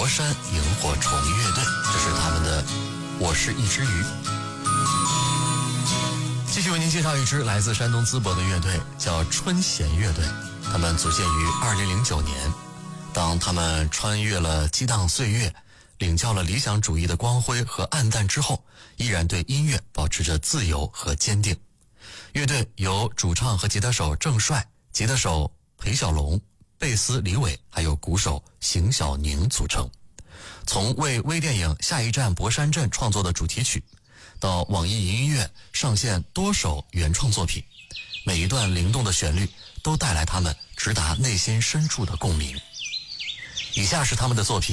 山萤火虫乐队，这是他们的《我是一只鱼》。继续为您介绍一支来自山东淄博的乐队，叫春弦乐队。他们组建于2009年。当他们穿越了激荡岁月，领教了理想主义的光辉和暗淡之后，依然对音乐保持着自由和坚定。乐队由主唱和吉他手郑帅、吉他手裴小龙、贝斯李伟还有鼓手邢小宁组成。从为微电影《下一站博山镇》创作的主题曲，到网易云音乐上线多首原创作品，每一段灵动的旋律都带来他们直达内心深处的共鸣。以下是他们的作品。